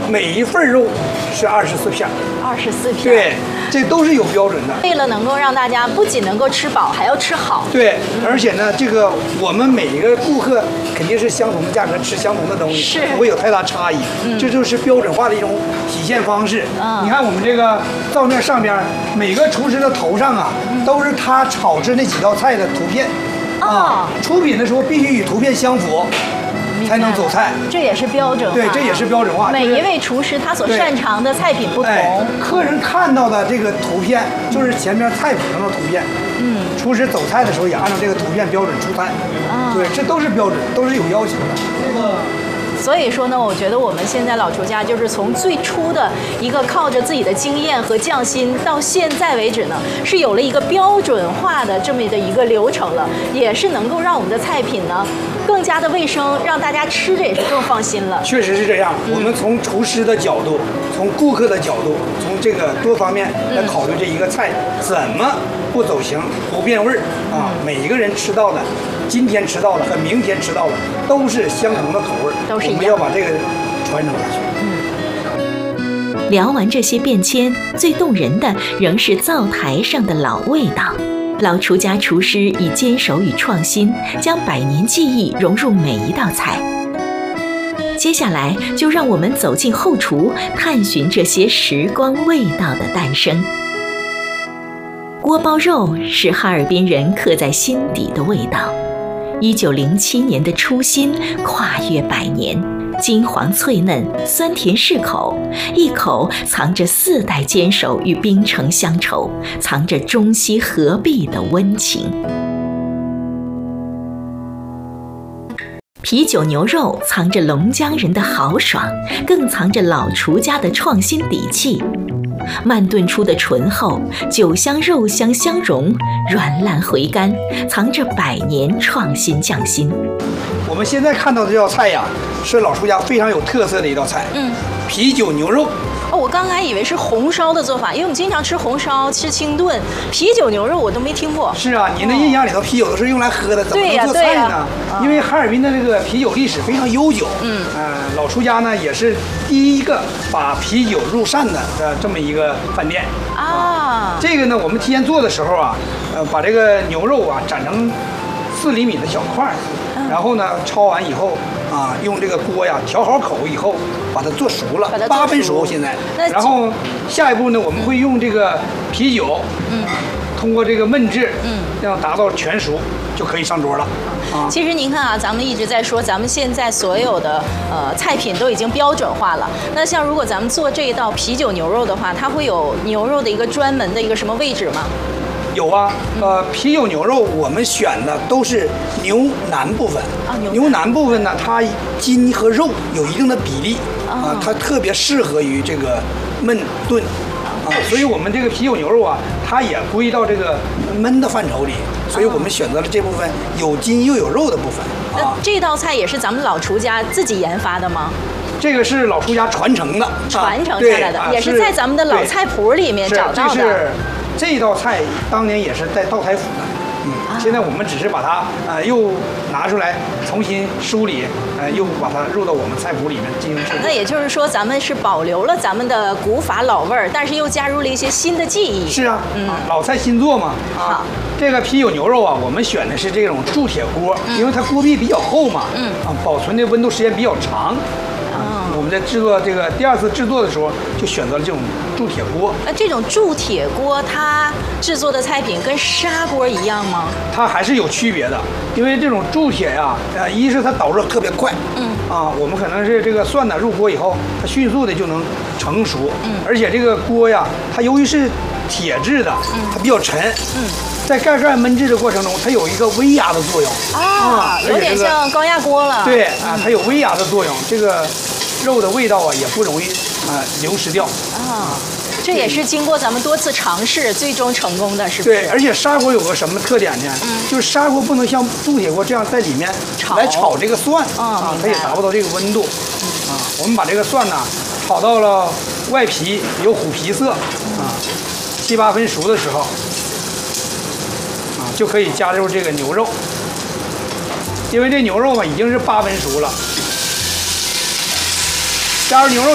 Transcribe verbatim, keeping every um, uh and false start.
每一份肉是二十四片。 二十四片。 对，这都是有标准的。 为了能够让大家不仅能够吃饱，还要吃好。 对，而且呢，这个我们每一个顾客肯定是相同的价格吃相同的东西， 是不会有太大差异。嗯，这就是标准化的一种体现方式。嗯，你看我们这个照面上边，每个厨师的头上啊，嗯、都是他炒制那几道菜的图片。啊，出品的时候必须与图片相符。才能走菜， 这也是标准化。 对，这也是标准化。 每一位厨师他所擅长的菜品不同， 哎、客人看到的这个图片就是前面菜谱上的图片。嗯，厨师走菜的时候也按照这个图片标准出菜。啊，对，这都是标准，都是有要求的。这个。 所以说呢，我觉得我们现在老厨家就是从最初的一个靠着自己的经验和匠心，到现在为止呢，是有了一个标准化的这么的一个流程了，也是能够让我们的菜品呢更加的卫生，让大家吃着也是更放心了。 确实是这样，嗯、我们从厨师的角度，从顾客的角度，从这个多方面来考虑这一个菜、嗯、怎么不走形、不变味儿啊，嗯、每一个人吃到的。今天吃到的和明天吃到的都是相同的口味， 都是一样。 我们要把这个传承下去。 嗯。聊完这些变迁，最动人的仍是灶台上的老味道。老厨家厨师以坚守与创新，将百年技艺融入每一道菜。接下来，就让我们走进后厨，探寻这些时光味道的诞生。锅包肉是哈尔滨人刻在心底的味道。一九零七年的初心，跨越百年，金黄脆嫩，酸甜适口，一口藏着四代坚守与冰城乡愁，藏着中西合璧的温情。啤酒牛肉藏着龙江人的豪爽，更藏着老厨家的创新底气。慢炖出的醇厚，酒香肉香相融，软烂回甘，藏着百年创新匠心。 我们现在看到的这道菜呀，是老厨家非常有特色的一道菜。嗯，啤酒牛肉。 哦，我刚才以为是红烧的做法，因为我们经常吃红烧、吃清炖，啤酒牛肉我都没听过。 是啊，您的印象里头，啤酒都是用来喝的，怎么能做菜呢？啊、因为哈尔滨的这个啤酒历史非常悠久。嗯，呃，老厨家呢也是第一个把啤酒入膳的呃这么一个饭店啊。啊这个呢，我们提前做的时候啊，呃，把这个牛肉啊斩成四厘米的小块儿，嗯、然后呢焯完以后。啊，用这个锅呀调好口以后，把它做熟了，八分熟现在。然后下一步呢，我们会用这个啤酒，嗯，通过这个焖制，嗯，让达到全熟就可以上桌了。 啊，其实您看啊，咱们一直在说，咱们现在所有的呃菜品都已经标准化了。那像如果咱们做这一道啤酒牛肉的话，它会有牛肉的一个专门的一个什么位置吗？ 有啊，呃，啤酒牛肉我们选的都是牛腩部分啊，牛牛腩部分呢，它筋和肉有一定的比例啊，它特别适合于这个焖炖啊，所以我们这个啤酒牛肉啊，它也归到这个焖的范畴里，所以我们选择了这部分有筋又有肉的部分啊。 这道菜也是咱们老厨家自己研发的吗？ 这个是老厨家传承的， 传承下来的，也是在咱们的老菜谱里面找到的。 这道菜当年也是在道台府的，嗯，啊、现在我们只是把它呃又拿出来重新梳理，呃又把它入到我们菜谱里面进行制作。 那也就是说，咱们是保留了咱们的古法老味儿，但是又加入了一些新的技艺。 是啊，嗯，老菜新做嘛。 好， 这个啤酒牛肉啊，我们选的是这种铸铁锅，嗯、因为它锅壁比较厚嘛，嗯，啊，保存的温度时间比较长。我们在制作这个第二次制作的时候，就选择了这种铸铁锅。 那这种铸铁锅，它制作的菜品跟砂锅一样吗？ 它还是有区别的，因为这种铸铁呀，呃，一是它导热特别快，嗯，啊，我们可能是这个蒜呢入锅以后，它迅速的就能成熟，嗯，而且这个锅呀，它由于是铁制的，嗯，它比较沉，嗯。在盖盖焖制的过程中，它有一个微压的作用啊，有点像高压锅了。 对啊，它有微压的作用，这个肉的味道啊也不容易啊流失掉啊。这也是经过咱们多次尝试，最终成功的，是不是？ 对，而且砂锅有个什么特点呢？嗯，就是砂锅不能像铸铁锅这样在里面来炒这个蒜啊，它也达不到这个温度啊。我们把这个蒜呢炒到了外皮有虎皮色啊，七八分熟的时候。就可以加入这个牛肉，因为这牛肉嘛已经是八分熟了，加入牛肉